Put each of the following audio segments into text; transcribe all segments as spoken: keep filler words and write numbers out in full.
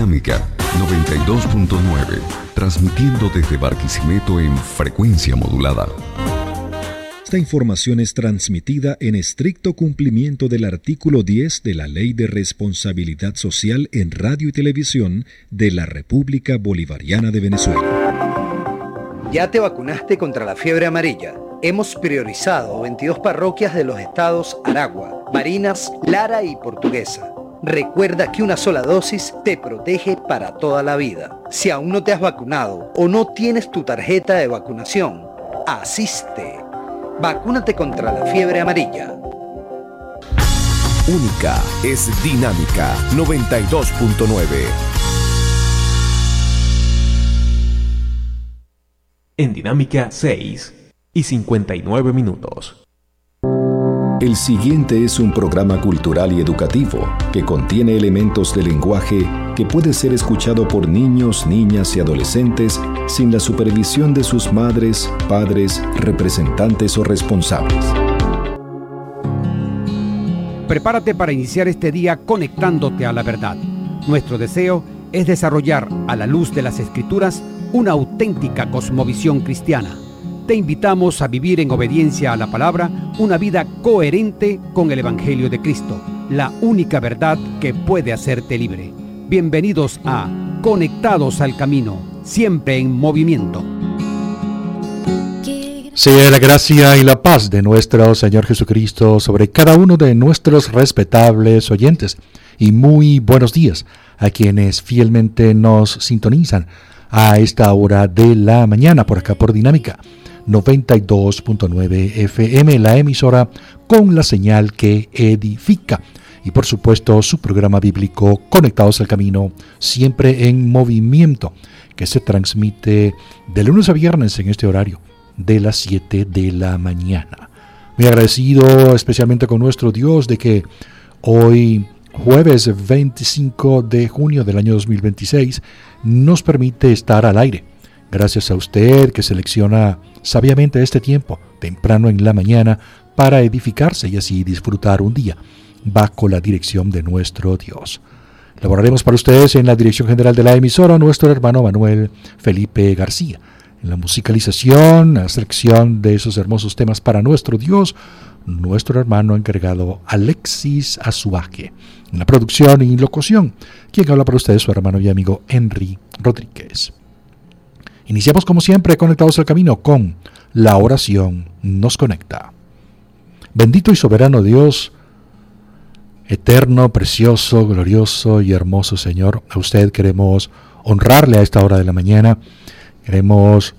Dinámica noventa y dos punto nueve, transmitiendo desde Barquisimeto en frecuencia modulada. Esta información es transmitida en estricto cumplimiento del artículo diez de la Ley de Responsabilidad Social en Radio y Televisión de la República Bolivariana de Venezuela. ¿Ya te vacunaste contra la fiebre amarilla? Hemos priorizado veintidós parroquias de los estados Aragua, Barinas, Lara y Portuguesa. Recuerda que una sola dosis te protege para toda la vida. Si aún no te has vacunado o no tienes tu tarjeta de vacunación, asiste. Vacúnate contra la fiebre amarilla. Única es Dinámica noventa y dos punto nueve. En Dinámica seis y cincuenta y nueve minutos. El siguiente es un programa cultural y educativo que contiene elementos de lenguaje que puede ser escuchado por niños, niñas y adolescentes sin la supervisión de sus madres, padres, representantes o responsables. Prepárate para iniciar este día conectándote a la verdad. Nuestro deseo es desarrollar, a la luz de las Escrituras, una auténtica cosmovisión cristiana. Te invitamos a vivir en obediencia a la palabra una vida coherente con el Evangelio de Cristo, la única verdad que puede hacerte libre. Bienvenidos a Conectados al Camino, siempre en movimiento. Sea la gracia y la paz de nuestro Señor Jesucristo sobre cada uno de nuestros respetables oyentes. Y muy buenos días a quienes fielmente nos sintonizan a esta hora de la mañana por acá por Dinámica noventa y dos punto nueve F M, la emisora con la señal que edifica. Y por supuesto su programa bíblico Conectados al Camino, siempre en movimiento, que se transmite de lunes a viernes en este horario de las siete de la mañana. Muy agradecido especialmente con nuestro Dios de que hoy, jueves veinticinco de junio del año dos mil veintiséis, nos permite estar al aire. Gracias a usted que selecciona sabiamente este tiempo, temprano en la mañana, para edificarse y así disfrutar un día bajo la dirección de nuestro Dios. Laboraremos para ustedes en la dirección general de la emisora nuestro hermano Manuel Felipe García. En la musicalización, la selección de esos hermosos temas para nuestro Dios, nuestro hermano encargado Alexis Azuaje. En la producción y locución, quien habla para ustedes, su hermano y amigo Henry Rodríguez. Iniciamos como siempre Conectados al Camino con la oración nos conecta. Bendito y soberano Dios, eterno, precioso, glorioso y hermoso Señor, a usted queremos honrarle a esta hora de la mañana, queremos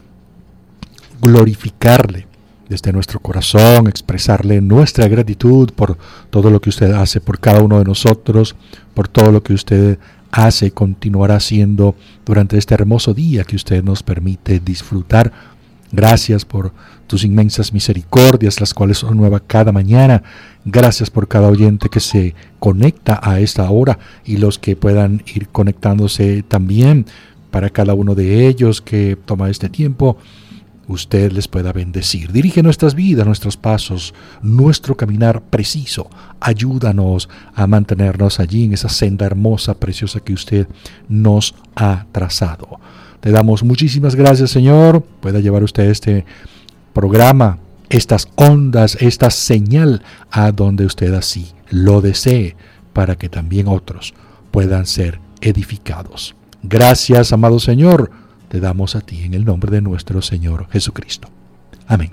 glorificarle desde nuestro corazón, expresarle nuestra gratitud por todo lo que usted hace por cada uno de nosotros, por todo lo que usted hace y continuará haciendo durante este hermoso día que usted nos permite disfrutar. Gracias por tus inmensas misericordias, las cuales son nuevas cada mañana. Gracias por cada oyente que se conecta a esta hora y los que puedan ir conectándose también. Para cada uno de ellos que toma este tiempo, usted les pueda bendecir. Dirige nuestras vidas, nuestros pasos, nuestro caminar preciso. Ayúdanos a mantenernos allí en esa senda hermosa, preciosa que usted nos ha trazado. Te damos muchísimas gracias, Señor. Pueda llevar usted este programa, estas ondas, esta señal a donde usted así lo desee, para que también otros puedan ser edificados. Gracias, amado Señor, te damos a ti en el nombre de nuestro Señor Jesucristo. Amén.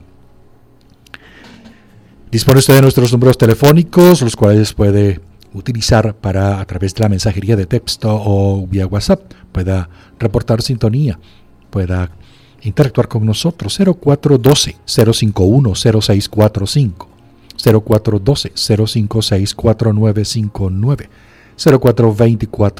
Dispone usted de nuestros números telefónicos, los cuales puede utilizar para, a través de la mensajería de texto o vía WhatsApp, pueda reportar sintonía, pueda interactuar con nosotros. Cero cuatro uno dos, cero cinco uno, cero seis cuatro cinco, cero cuatro uno dos, cero cinco seis cuatro nueve cinco nueve, cero cuatro dos cuatro